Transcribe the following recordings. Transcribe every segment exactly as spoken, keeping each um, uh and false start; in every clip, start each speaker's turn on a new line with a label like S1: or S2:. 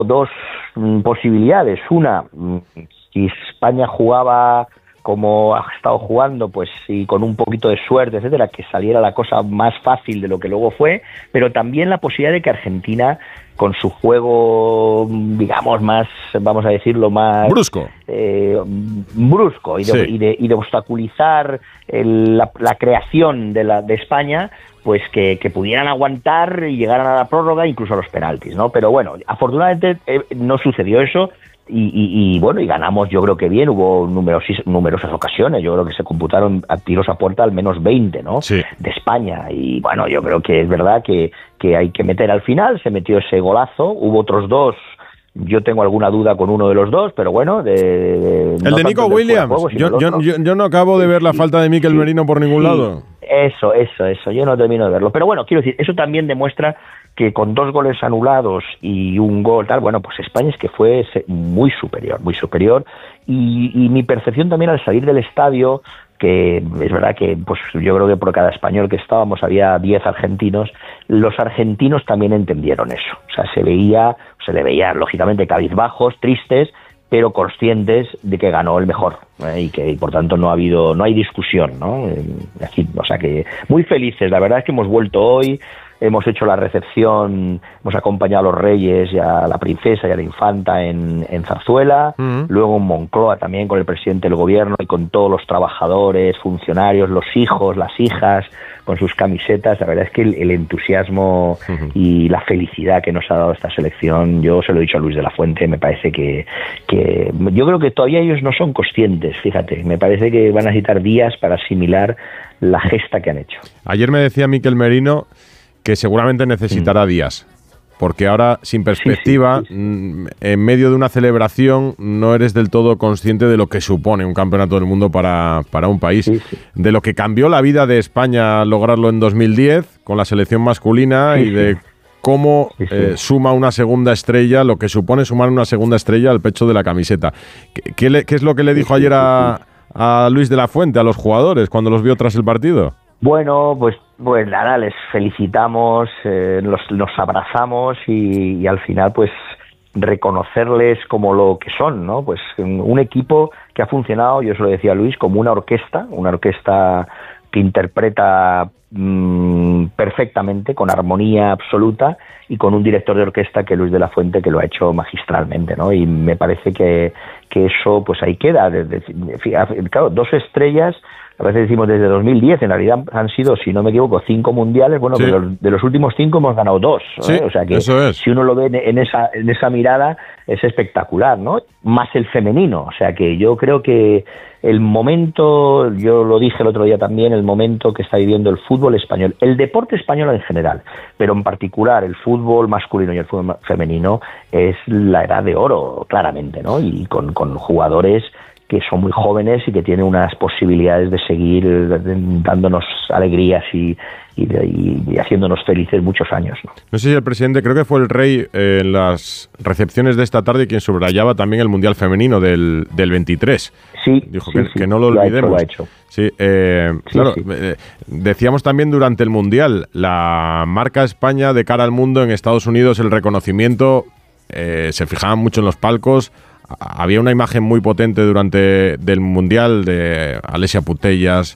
S1: dos mm, posibilidades. Una, mm, si España jugaba como ha estado jugando, pues sí, con un poquito de suerte, etcétera, que saliera la cosa más fácil de lo que luego fue, pero también la posibilidad de que Argentina, con su juego, digamos, más, vamos a decirlo, más...
S2: brusco.
S1: Eh, brusco, y de,
S2: Sí.
S1: y de, y de obstaculizar el, la, la creación de, la, de España, pues que, que pudieran aguantar y llegaran a la prórroga, incluso a los penaltis, ¿no? Pero bueno, afortunadamente eh, no sucedió eso. Y, y, y bueno, y ganamos, yo creo que bien, hubo numerosis, numerosas ocasiones, yo creo que se computaron a tiros a puerta al menos veinte, ¿no?
S2: Sí.
S1: De España, y bueno, yo creo que es verdad que, que hay que meter al final, se metió ese golazo, hubo otros dos, yo tengo alguna duda con uno de los dos, pero bueno, de, de,
S2: el
S1: no
S2: de Nico
S1: tanto del
S2: Williams,
S1: juego, sino
S2: yo,
S1: el otro.
S2: yo, yo, yo no acabo de ver la
S1: Sí,
S2: falta de Mikel
S1: sí,
S2: Merino por ningún
S1: sí.
S2: lado.
S1: Eso, eso, eso, yo no termino de verlo, pero bueno, quiero decir, eso también demuestra que con dos goles anulados y un gol tal, bueno, pues España es que fue muy superior, muy superior, y, y mi percepción también al salir del estadio, que es verdad que pues yo creo que por cada español que estábamos había diez argentinos, los argentinos también entendieron eso, o sea, se veía, se le veía lógicamente cabizbajos, tristes, pero conscientes de que ganó el mejor, ¿eh? y que y por tanto no ha habido, no hay discusión, ¿no? Eh, así, o sea que muy felices, la verdad es que hemos vuelto hoy, hemos hecho la recepción, hemos acompañado a los reyes y a la princesa y a la infanta en, en Zarzuela, uh-huh. Luego en Moncloa también con el presidente del gobierno y con todos los trabajadores, funcionarios, los hijos, las hijas, con sus camisetas. La verdad es que el, el entusiasmo uh-huh. y la felicidad que nos ha dado esta selección, yo se lo he dicho a Luis de la Fuente, me parece que, que yo creo que todavía ellos no son conscientes, fíjate, me parece que van a necesitar días para asimilar la gesta que han hecho.
S2: Ayer me decía Mikel Merino que seguramente necesitará mm. días, porque ahora, sin perspectiva, sí, sí, sí. en medio de una celebración, no eres del todo consciente de lo que supone un campeonato del mundo para, para un país, sí, sí. de lo que cambió la vida de España lograrlo en dos mil diez, con la selección masculina, sí, y de sí. cómo sí, sí. Eh, suma una segunda estrella, lo que supone sumar una segunda estrella al pecho de la camiseta. ¿Qué, qué, le, qué es lo que le dijo sí, ayer a, a Luis de la Fuente, a los jugadores, cuando los vio tras el partido?
S1: Bueno, pues, pues nada, les felicitamos, eh, los, los abrazamos y, y al final pues reconocerles como lo que son, ¿no? Pues un equipo que ha funcionado, yo se lo decía a Luis, como una orquesta, una orquesta que interpreta mmm, perfectamente, con armonía absoluta y con un director de orquesta que Luis de la Fuente que lo ha hecho magistralmente, ¿no? Y me parece que, que eso pues ahí queda, de, de, de, claro, dos estrellas. A veces decimos desde dos mil diez, en realidad han sido, si no me equivoco, cinco mundiales, bueno, sí. pero de los últimos cinco hemos ganado dos, ¿no?
S2: Sí,
S1: o sea que
S2: eso es.
S1: Si uno lo ve en esa, en esa mirada es espectacular, ¿no? Más el femenino, o sea que yo creo que el momento, yo lo dije el otro día también, el momento que está viviendo el fútbol español, el deporte español en general, pero en particular el fútbol masculino y el fútbol femenino, es la edad de oro, claramente, ¿no? Y con, con jugadores que son muy jóvenes y que tienen unas posibilidades de seguir dándonos alegrías y, y, y, y haciéndonos felices muchos años, ¿no?
S2: No sé si el presidente, creo que fue el rey eh, en las recepciones de esta tarde quien subrayaba también el Mundial Femenino del, del veintitrés.
S1: Sí,
S2: Dijo
S1: sí,
S2: que,
S1: sí,
S2: que no lo,
S1: lo
S2: olvidemos.
S1: Ha hecho, lo ha hecho.
S2: Sí, eh, sí, claro, sí. Eh, decíamos también durante el Mundial, la marca España de cara al mundo en Estados Unidos, el reconocimiento, eh, se fijaban mucho en los palcos. Había una imagen muy potente durante del Mundial de Alessia Putellas,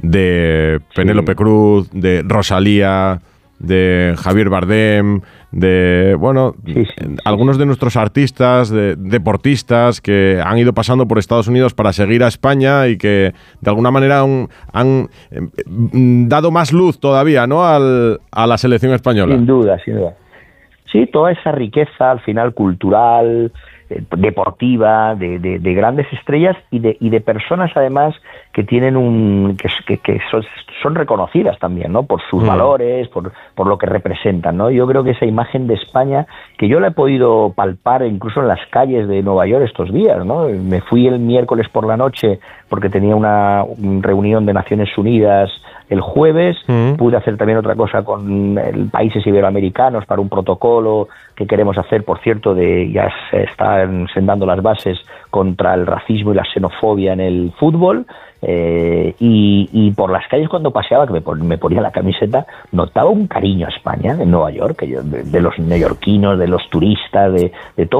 S2: de Penélope sí. Cruz, de Rosalía, de Javier Bardem, de, bueno, sí, sí, sí. algunos de nuestros artistas, de, deportistas que han ido pasando por Estados Unidos para seguir a España y que de alguna manera han, han eh, dado más luz todavía, ¿no?, al, a la selección española.
S1: Sin duda, sin duda. Sí, toda esa riqueza al final cultural, deportiva, de, de, de grandes estrellas y de, y de personas además que tienen un que, que, que son, son reconocidas también, ¿no?, por sus mm. valores, por, por lo que representan, ¿no? Yo creo que esa imagen de España, que yo la he podido palpar incluso en las calles de Nueva York estos días, ¿no? Me fui el miércoles por la noche porque tenía una, una reunión de Naciones Unidas el jueves, mm. pude hacer también otra cosa con el países iberoamericanos para un protocolo que queremos hacer, por cierto, de ya se están sentando las bases contra el racismo y la xenofobia en el fútbol. Eh, y, y por las calles cuando paseaba, que me, pon, me ponía la camiseta, notaba un cariño a España en Nueva York, que yo, de, de los neoyorquinos, de los turistas, de, de todo.